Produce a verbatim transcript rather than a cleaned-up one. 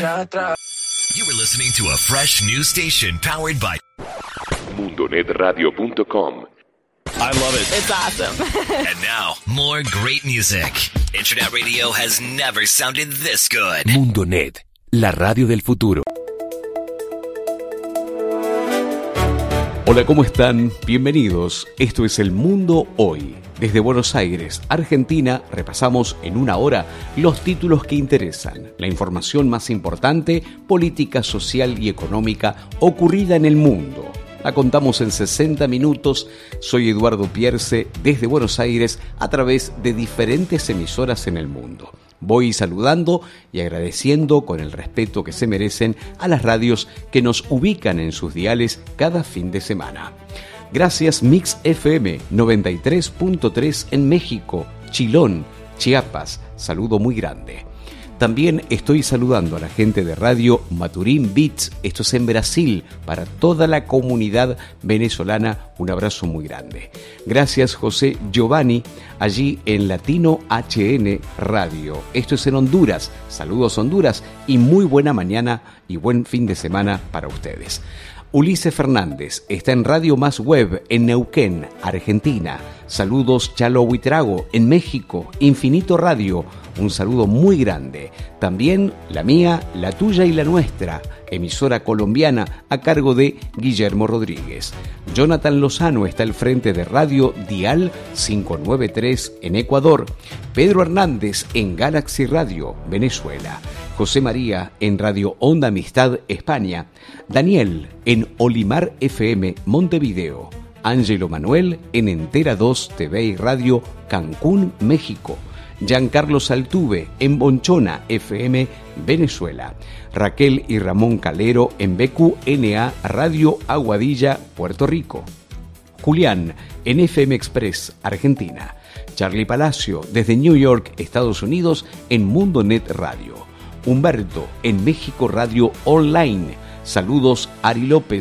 tra, tra. You were listening to a fresh new station powered by mundo net radio punto com. I love it. It's awesome. And now, more great music. Internet radio has never sounded this good. Mundonet, la radio del futuro. Hola, ¿cómo están? Bienvenidos. Esto es El Mundo Hoy. Desde Buenos Aires, Argentina, repasamos en una hora los títulos que interesan, la información más importante, política, social y económica ocurrida en el mundo. La contamos en sesenta minutos. Soy Eduardo Pierce, desde Buenos Aires, a través de diferentes emisoras en el mundo. Voy saludando y agradeciendo con el respeto que se merecen a las radios que nos ubican en sus diales cada fin de semana. Gracias Mix F M noventa y tres punto tres en México, Chilón, Chiapas. Saludo muy grande. También estoy saludando a la gente de Radio Maturín Beats, esto es en Brasil, para toda la comunidad venezolana, un abrazo muy grande. Gracias José Giovanni, allí en Latino H N Radio, esto es en Honduras, saludos Honduras y muy buena mañana y buen fin de semana para ustedes. Ulises Fernández está en Radio Más Web en Neuquén, Argentina. Saludos Chalo Huitrago en México, Infinito Radio, un saludo muy grande. También la mía, la tuya y la nuestra, emisora colombiana a cargo de Guillermo Rodríguez. Jonathan Lozano está al frente de Radio Dial quinientos noventa y tres en Ecuador. Pedro Hernández en Galaxy Radio, Venezuela. José María en Radio Onda Amistad, España. Daniel en Olimar F M, Montevideo. Ángelo Manuel en Entera dos T V y Radio, Cancún, México. Giancarlo Saltuve en Bonchona F M, Venezuela. Raquel y Ramón Calero en B Q N A Radio Aguadilla, Puerto Rico. Julián en F M Express, Argentina. Charlie Palacio desde New York, Estados Unidos, en Mundonet Radio. Humberto en México Radio Online. Saludos Ari López